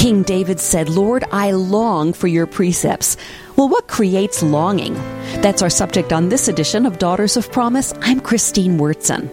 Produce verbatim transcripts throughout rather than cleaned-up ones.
King David said, "Lord, I long for your precepts." Well, what creates longing? That's our subject on this edition of Daughters of Promise. I'm Christine Wurtzen.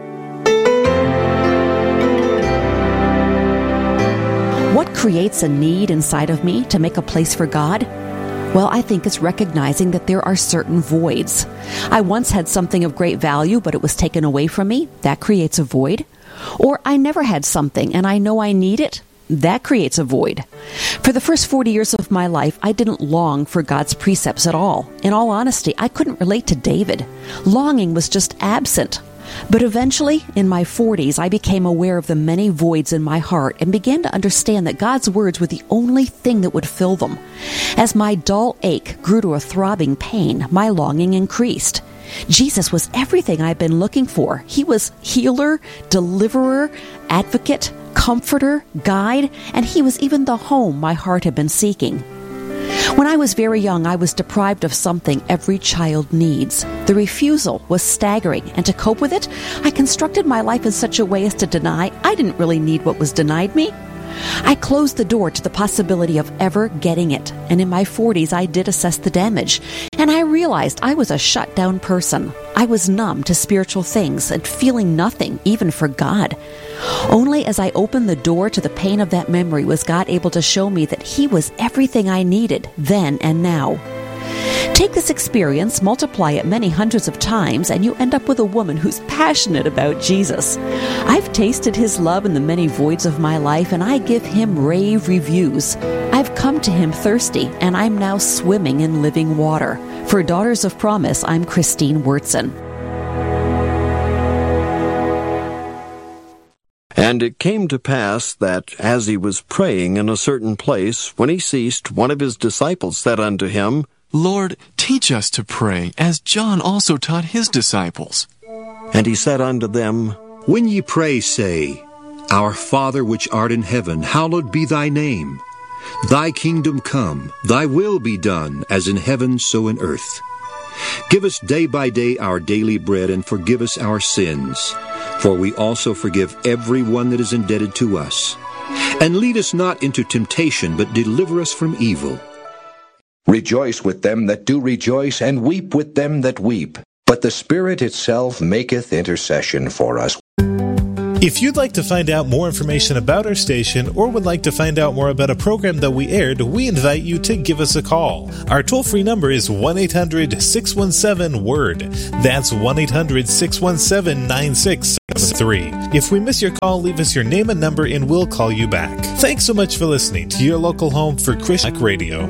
What creates a need inside of me to make a place for God? Well, I think it's recognizing that there are certain voids. I once had something of great value, but it was taken away from me. That creates a void. Or I never had something, and I know I need it. That creates a void. For the first forty years of my life, I didn't long for God's precepts at all. In all honesty, I couldn't relate to David. Longing was just absent. But eventually, in my forties, I became aware of the many voids in my heart and began to understand that God's words were the only thing that would fill them. As my dull ache grew to a throbbing pain, my longing increased. Jesus was everything I'd been looking for. He was healer, deliverer, advocate, comforter, guide, and he was even the home my heart had been seeking. When I was very young, I was deprived of something every child needs. The refusal was staggering, and to cope with it, I constructed my life in such a way as to deny I didn't really need what was denied me. I closed the door to the possibility of ever getting it, and in my forties I did assess the damage, and I realized I was a shut-down person. I was numb to spiritual things and feeling nothing, even for God. Only as I opened the door to the pain of that memory was God able to show me that He was everything I needed then and now. Take this experience, multiply it many hundreds of times, and you end up with a woman who's passionate about Jesus. I've tasted His love in the many voids of my life, and I give Him rave reviews. I've come to Him thirsty, and I'm now swimming in living water. For Daughters of Promise, I'm Christine Wurtzen. And it came to pass that, as he was praying in a certain place, when he ceased, one of his disciples said unto him, Lord, teach us to pray, as John also taught his disciples. And he said unto them, When ye pray, say, Our Father which art in heaven, hallowed be thy name. Thy kingdom come, thy will be done, as in heaven so in earth. Give us day by day our daily bread, and forgive us our sins, for we also forgive every one that is indebted to us. And lead us not into temptation, but deliver us from evil. Rejoice with them that do rejoice, and weep with them that weep. But the Spirit itself maketh intercession for us. If you'd like to find out more information about our station or would like to find out more about a program that we aired, we invite you to give us a call. Our toll-free number is one eight hundred six one seven word. That's one eight hundred six one seven nine six seven three. If we miss your call, leave us your name and number and we'll call you back. Thanks so much for listening to your local home for Christian Radio.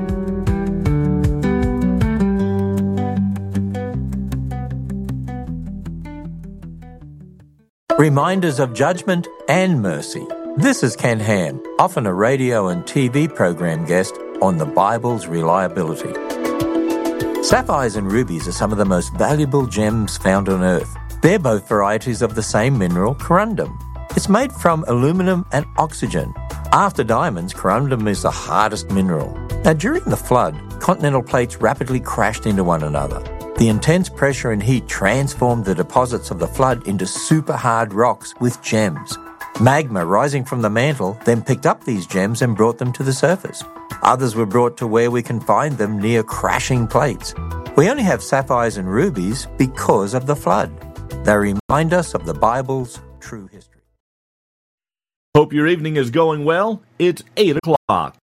Reminders of judgment and mercy. This is Ken Ham, often a radio and T V program guest on the Bible's reliability. Sapphires and rubies are some of the most valuable gems found on Earth. They're both varieties of the same mineral, corundum. It's made from aluminum and oxygen. After diamonds, corundum is the hardest mineral. Now, during the flood, continental plates rapidly crashed into one another. The intense pressure and heat transformed the deposits of the flood into super hard rocks with gems. Magma rising from the mantle then picked up these gems and brought them to the surface. Others were brought to where we can find them near crashing plates. We only have sapphires and rubies because of the flood. They remind us of the Bible's true history. Hope your evening is going well. It's eight o'clock.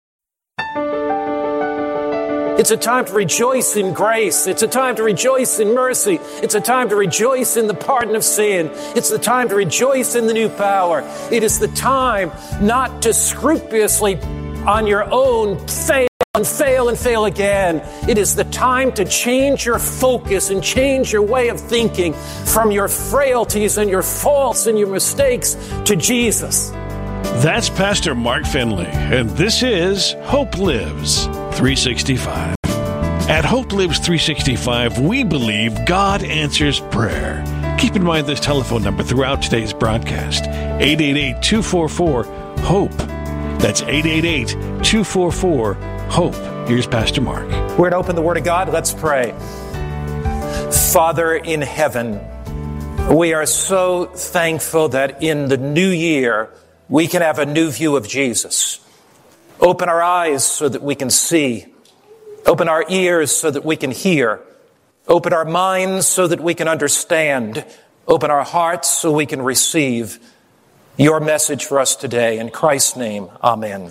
It's a time to rejoice in grace. It's a time to rejoice in mercy. It's a time to rejoice in the pardon of sin. It's the time to rejoice in the new power. It is the time not to scrupulously on your own fail and fail and fail again. It is the time to change your focus and change your way of thinking from your frailties and your faults and your mistakes to Jesus. That's Pastor Mark Finley, and this is Hope Lives three sixty-five. At Hope Lives three sixty-five, we believe God answers prayer. Keep in mind this telephone number throughout today's broadcast, eight eight eight, two four four, HOPE. That's eight eight eight, two four four, HOPE. Here's Pastor Mark. We're going to open the Word of God. Let's pray. Father in heaven, we are so thankful that in the new year, we can have a new view of Jesus. Open our eyes so that we can see. Open our ears so that we can hear. Open our minds so that we can understand. Open our hearts so we can receive your message for us today. In Christ's name, amen.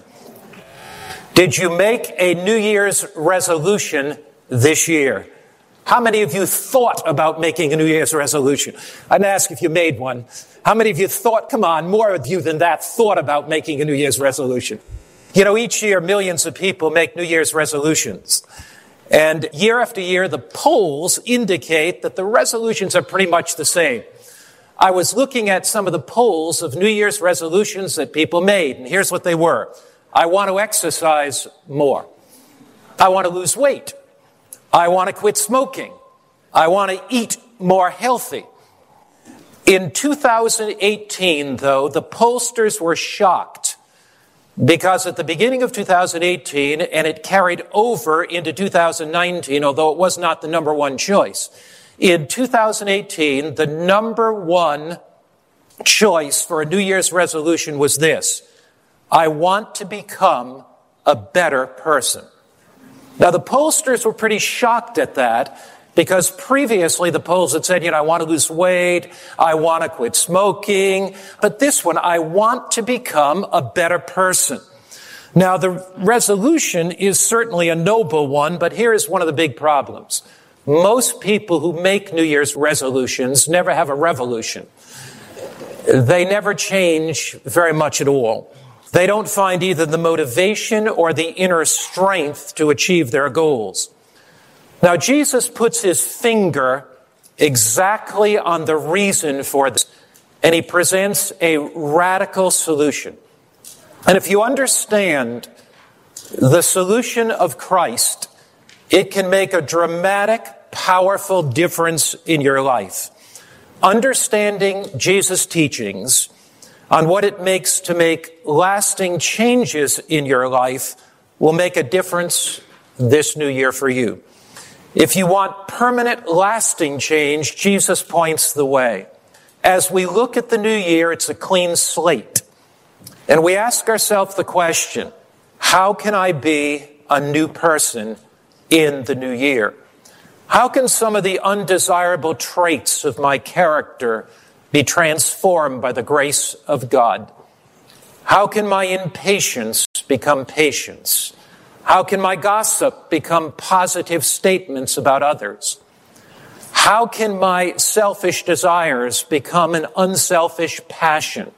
Did you make a New Year's resolution this year? How many of you thought about making a New Year's resolution? I didn't ask if you made one. How many of you thought, come on, more of you than that thought about making a New Year's resolution? You know, each year millions of people make New Year's resolutions. And year after year, the polls indicate that the resolutions are pretty much the same. I was looking at some of the polls of New Year's resolutions that people made, and here's what they were. I want to exercise more. I want to lose weight. I want to quit smoking. I want to eat more healthy. In two thousand eighteen, though, the pollsters were shocked because at the beginning of two thousand eighteen, and it carried over into two thousand nineteen, although it was not the number one choice, in two thousand eighteen, the number one choice for a New Year's resolution was this: I want to become a better person. Now, the pollsters were pretty shocked at that because previously the polls had said, you know, I want to lose weight, I want to quit smoking, but this one, I want to become a better person. Now, the resolution is certainly a noble one, but here is one of the big problems. Most people who make New Year's resolutions never have a revolution. They never change very much at all. They don't find either the motivation or the inner strength to achieve their goals. Now, Jesus puts his finger exactly on the reason for this, and he presents a radical solution. And if you understand the solution of Christ, it can make a dramatic, powerful difference in your life. Understanding Jesus' teachings on what it makes to make lasting changes in your life will make a difference this new year for you. If you want permanent, lasting change, Jesus points the way. As we look at the new year, it's a clean slate. And we ask ourselves the question, how can I be a new person in the new year? How can some of the undesirable traits of my character be transformed by the grace of God? How can my impatience become patience? How can my gossip become positive statements about others? How can my selfish desires become an unselfish passion?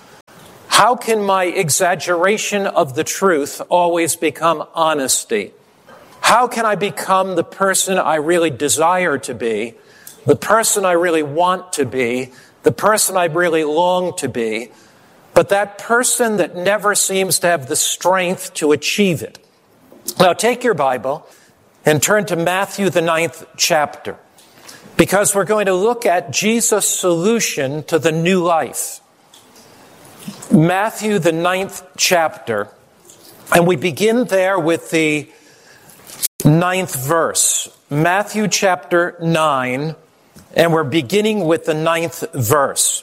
How can my exaggeration of the truth always become honesty? How can I become the person I really desire to be, the person I really want to be, the person I really long to be, but that person that never seems to have the strength to achieve it? Now take your Bible and turn to Matthew, the ninth chapter, because we're going to look at Jesus' solution to the new life. Matthew, the ninth chapter, and we begin there with the ninth verse. Matthew chapter nine, and we're beginning with the ninth verse.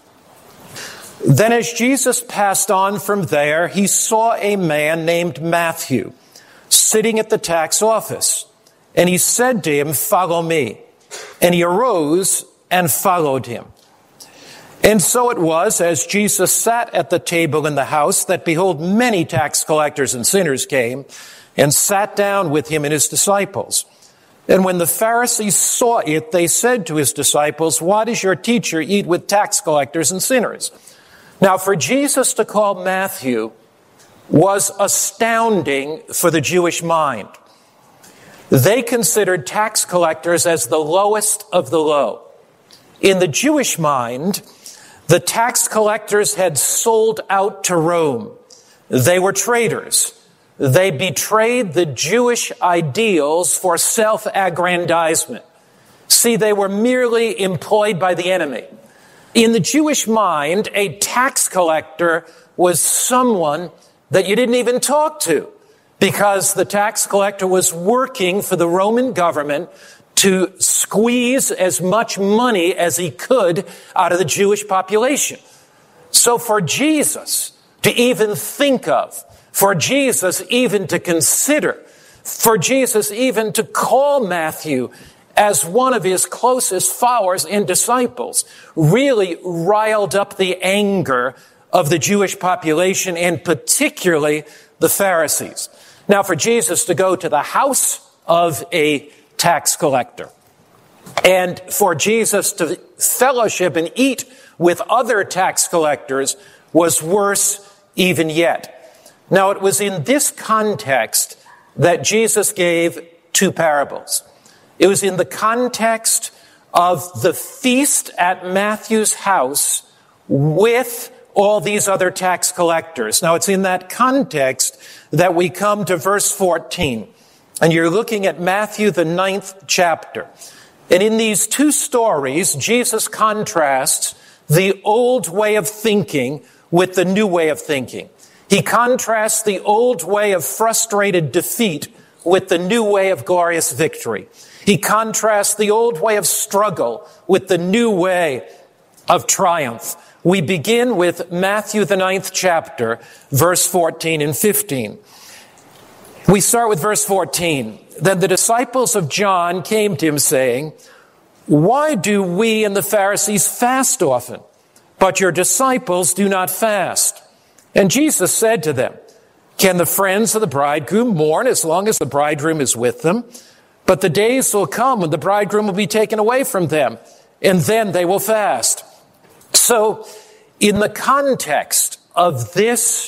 Then as Jesus passed on from there, he saw a man named Matthew sitting at the tax office. And he said to him, "Follow me." And he arose and followed him. And so it was, as Jesus sat at the table in the house, that behold, many tax collectors and sinners came and sat down with him and his disciples. And when the Pharisees saw it, they said to his disciples, "Why does your teacher eat with tax collectors and sinners?" Now, for Jesus to call Matthew was astounding for the Jewish mind. They considered tax collectors as the lowest of the low. In the Jewish mind, the tax collectors had sold out to Rome. They were traitors. They betrayed the Jewish ideals for self-aggrandizement. See, they were merely employed by the enemy. In the Jewish mind, a tax collector was someone that you didn't even talk to, because the tax collector was working for the Roman government to squeeze as much money as he could out of the Jewish population. So for Jesus to even think of, for Jesus even to consider, for Jesus even to call Matthew as one of his closest followers and disciples, really riled up the anger of the Jewish population, and particularly the Pharisees. Now, for Jesus to go to the house of a tax collector, and for Jesus to fellowship and eat with other tax collectors was worse even yet. Now, it was in this context that Jesus gave two parables. It was in the context of the feast at Matthew's house with all these other tax collectors. Now, it's in that context that we come to verse fourteen. And you're looking at Matthew, the ninth chapter. And in these two stories, Jesus contrasts the old way of thinking with the new way of thinking. He contrasts the old way of frustrated defeat with the new way of glorious victory. He contrasts the old way of struggle with the new way of triumph. We begin with Matthew, the ninth chapter, verse fourteen and fifteen. We start with verse fourteen. Then the disciples of John came to him saying, "Why do we and the Pharisees fast often, but your disciples do not fast?" And Jesus said to them, "Can the friends of the bridegroom mourn as long as the bridegroom is with them? But the days will come when the bridegroom will be taken away from them, and then they will fast." So, in the context of this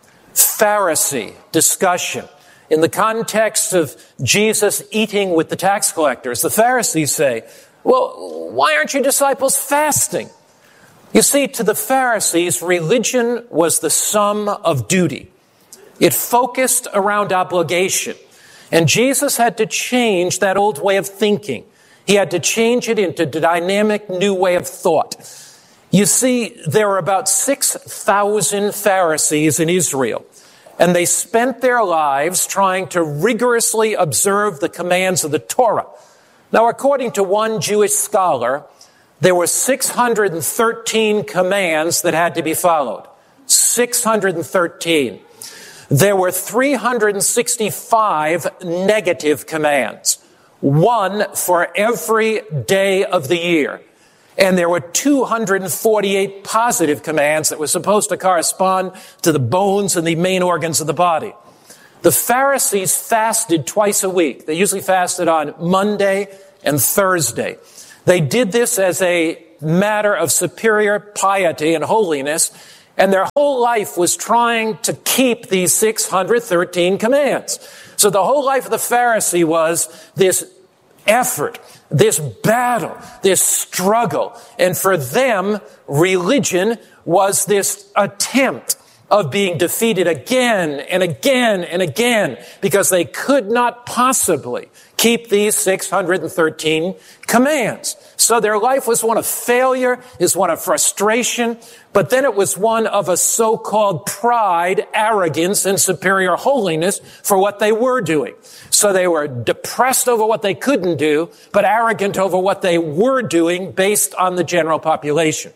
Pharisee discussion, in the context of Jesus eating with the tax collectors, the Pharisees say, "Well, why aren't your disciples fasting?" You see, to the Pharisees, religion was the sum of duty. It focused around obligation. And Jesus had to change that old way of thinking. He had to change it into a dynamic new way of thought. You see, there were about six thousand Pharisees in Israel, and they spent their lives trying to rigorously observe the commands of the Torah. Now, according to one Jewish scholar, there were six hundred thirteen commands that had to be followed. six hundred thirteen. There were three hundred sixty-five negative commands, one for every day of the year. And there were two hundred forty-eight positive commands that were supposed to correspond to the bones and the main organs of the body. The Pharisees fasted twice a week. They usually fasted on Monday and Thursday. They did this as a matter of superior piety and holiness, and their whole life was trying to keep these six hundred thirteen commands. So the whole life of the Pharisee was this effort, this battle, this struggle. And for them, religion was this attempt of being defeated again and again and again because they could not possibly keep these six hundred thirteen commands. So their life was one of failure, is one of frustration, but then it was one of a so-called pride, arrogance, and superior holiness for what they were doing. So they were depressed over what they couldn't do, but arrogant over what they were doing based on the general population.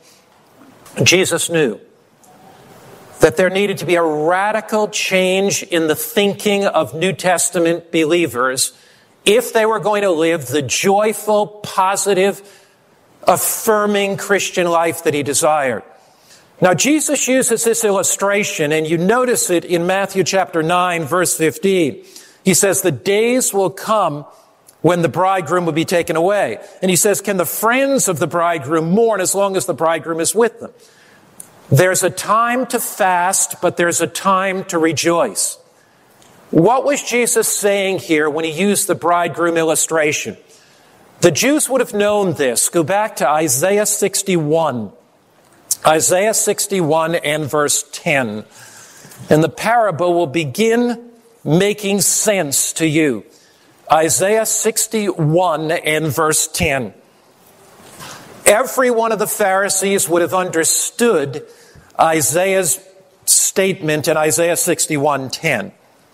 Jesus knew that there needed to be a radical change in the thinking of New Testament believers if they were going to live the joyful, positive, affirming Christian life that he desired. Now, Jesus uses this illustration, and you notice it in Matthew chapter nine, verse fifteen. He says, the days will come when the bridegroom will be taken away. And he says, can the friends of the bridegroom mourn as long as the bridegroom is with them? There's a time to fast, but there's a time to rejoice. What was Jesus saying here when he used the bridegroom illustration? The Jews would have known this. Go back to Isaiah sixty-one. Isaiah sixty-one and verse ten. And the parable will begin making sense to you. Isaiah sixty-one and verse ten. Every one of the Pharisees would have understood Isaiah's statement in Isaiah sixty-one ten.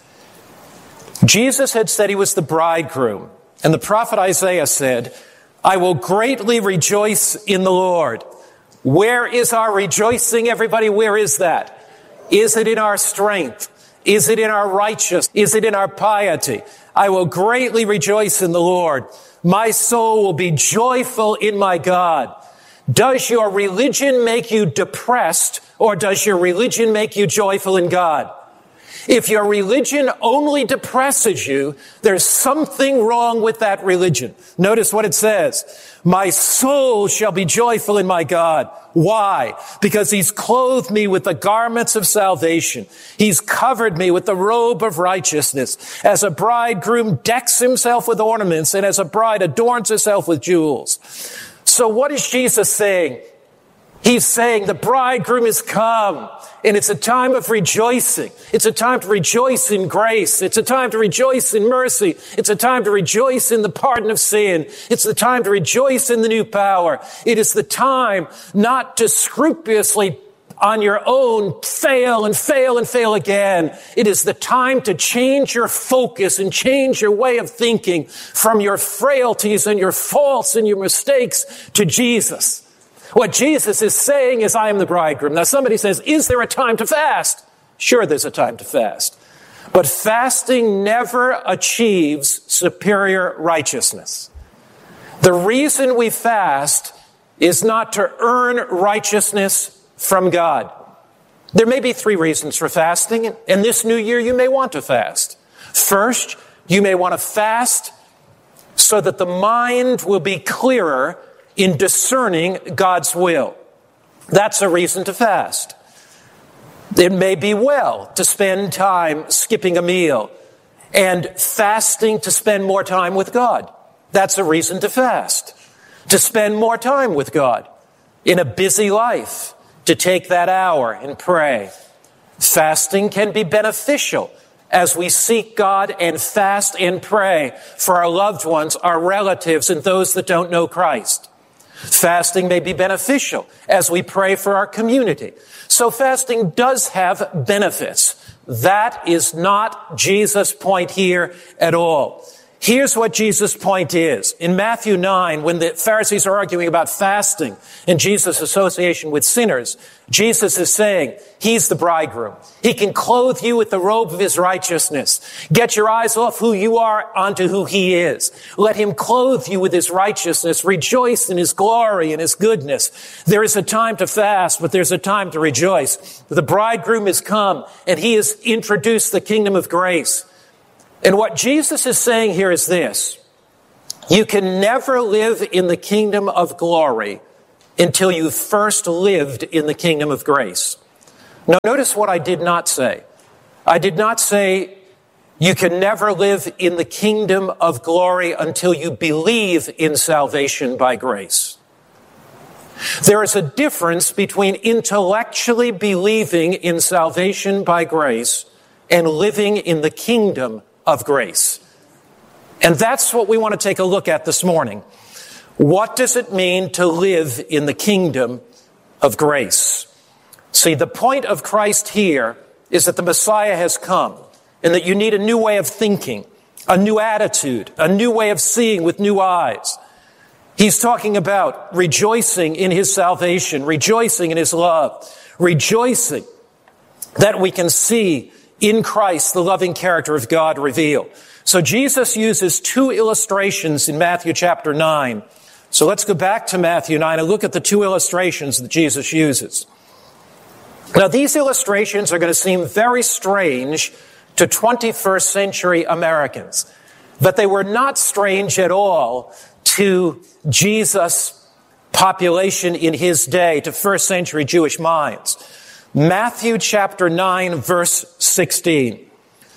Jesus had said he was the bridegroom, and the prophet Isaiah said, I will greatly rejoice in the Lord. Where is our rejoicing, everybody? Where is that? Is it in our strength? Is it in our righteousness? Is it in our piety? I will greatly rejoice in the Lord. My soul will be joyful in my God. Does your religion make you depressed, or does your religion make you joyful in God? If your religion only depresses you, there's something wrong with that religion. Notice what it says. My soul shall be joyful in my God. Why? Because he's clothed me with the garments of salvation. He's covered me with the robe of righteousness. As a bridegroom decks himself with ornaments, and as a bride adorns herself with jewels. So what is Jesus saying? He's saying the bridegroom is come, and it's a time of rejoicing. It's a time to rejoice in grace. It's a time to rejoice in mercy. It's a time to rejoice in the pardon of sin. It's the time to rejoice in the new power. It is the time not to scrupulously on your own fail and fail and fail again. It is the time to change your focus and change your way of thinking from your frailties and your faults and your mistakes to Jesus. What Jesus is saying is, I am the bridegroom. Now somebody says, is there a time to fast? Sure, there's a time to fast. But fasting never achieves superior righteousness. The reason we fast is not to earn righteousness from God. There may be three reasons for fasting, and this new year you may want to fast. First, you may want to fast so that the mind will be clearer in discerning God's will. That's a reason to fast. It may be well to spend time skipping a meal and fasting to spend more time with God. That's a reason to fast. To spend more time with God in a busy life, to take that hour and pray. Fasting can be beneficial as we seek God and fast and pray for our loved ones, our relatives, and those that don't know Christ. Fasting may be beneficial as we pray for our community. So fasting does have benefits. That is not Jesus' point here at all. Here's what Jesus' point is. In Matthew nine, when the Pharisees are arguing about fasting and Jesus' association with sinners, Jesus is saying, he's the bridegroom. He can clothe you with the robe of his righteousness. Get your eyes off who you are onto who he is. Let him clothe you with his righteousness. Rejoice in his glory and his goodness. There is a time to fast, but there's a time to rejoice. The bridegroom has come, and he has introduced the kingdom of grace. And what Jesus is saying here is this. You can never live in the kingdom of glory until you've first lived in the kingdom of grace. Now, notice what I did not say. I did not say you can never live in the kingdom of glory until you believe in salvation by grace. There is a difference between intellectually believing in salvation by grace and living in the kingdom of grace. And that's what we want to take a look at this morning. What does it mean to live in the kingdom of grace? See, the point of Christ here is that the Messiah has come and that you need a new way of thinking, a new attitude, a new way of seeing with new eyes. He's talking about rejoicing in his salvation, rejoicing in his love, rejoicing that we can see in Christ the loving character of God revealed. So Jesus uses two illustrations in Matthew chapter nine. So let's go back to Matthew nine and look at the two illustrations that Jesus uses. Now, these illustrations are going to seem very strange to twenty-first century Americans, but they were not strange at all to Jesus' population in his day, to first century Jewish minds. Matthew chapter nine, verse sixteen.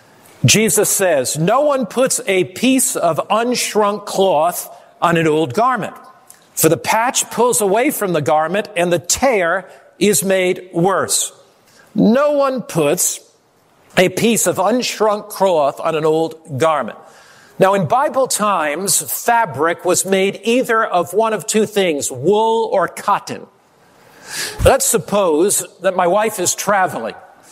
Jesus says, no one puts a piece of unshrunk cloth on an old garment, for the patch pulls away from the garment and the tear is made worse. No one puts a piece of unshrunk cloth on an old garment. Now, in Bible times, fabric was made either of one of two things, wool or cotton. Let's suppose that my wife is traveling,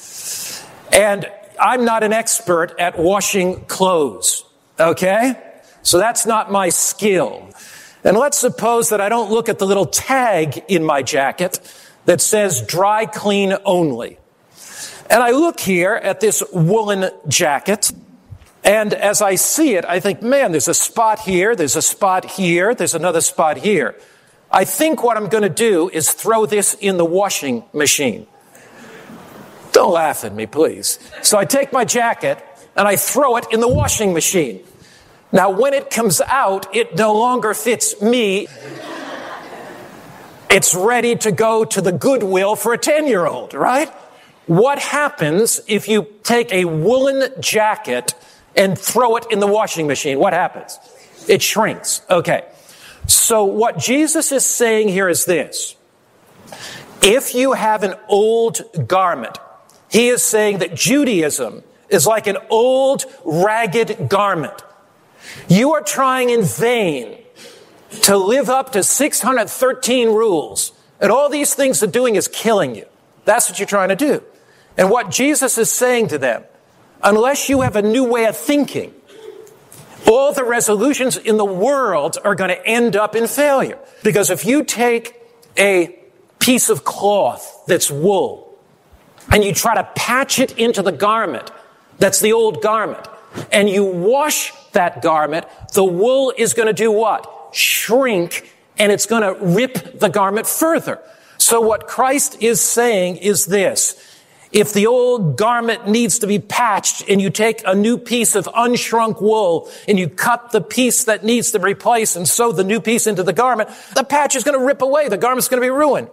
and I'm not an expert at washing clothes, okay? So that's not my skill. And let's suppose that I don't look at the little tag in my jacket that says dry clean only. And I look here at this woolen jacket, and as I see it, I think, man, there's a spot here, there's a spot here, there's another spot here. I think what I'm going to do is throw this in the washing machine. Don't laugh at me, please. So I take my jacket and I throw it in the washing machine. Now, when it comes out, it no longer fits me. It's ready to go to the Goodwill for a ten-year-old, right? What happens if you take a woolen jacket and throw it in the washing machine? What happens? It shrinks. Okay. So what Jesus is saying here is this. If you have an old garment, he is saying that Judaism is like an old, ragged garment. You are trying in vain to live up to six hundred thirteen rules, and all these things are doing is killing you. That's what you're trying to do. And what Jesus is saying to them, unless you have a new way of thinking, all the resolutions in the world are going to end up in failure. Because if you take a piece of cloth that's wool and you try to patch it into the garment, that's the old garment, and you wash that garment, the wool is going to do what? Shrink, and it's going to rip the garment further. So what Christ is saying is this. If the old garment needs to be patched and you take a new piece of unshrunk wool and you cut the piece that needs to be replaced and sew the new piece into the garment, the patch is going to rip away. The garment's going to be ruined.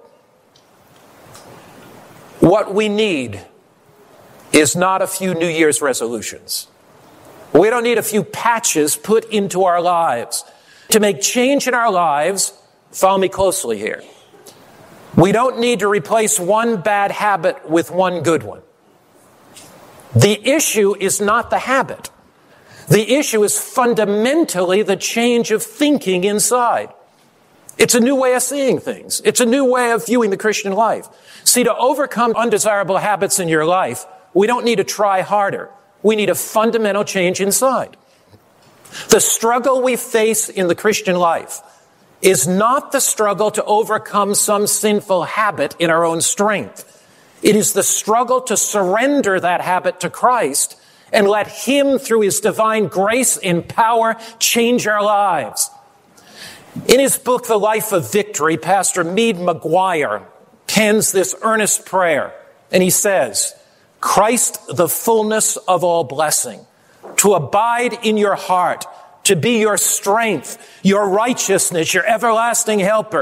What we need is not a few New Year's resolutions. We don't need a few patches put into our lives. To make change in our lives, follow me closely here. We don't need to replace one bad habit with one good one. The issue is not the habit. The issue is fundamentally the change of thinking inside. It's a new way of seeing things. It's a new way of viewing the Christian life. See, to overcome undesirable habits in your life, we don't need to try harder. We need a fundamental change inside. The struggle we face in the Christian life is not the struggle to overcome some sinful habit in our own strength. It is the struggle to surrender that habit to Christ and let Him, through His divine grace and power, change our lives. In his book, The Life of Victory, Pastor Meade McGuire pens this earnest prayer, and he says, Christ, the fullness of all blessing, to abide in your heart, to be your strength, your righteousness, your everlasting helper,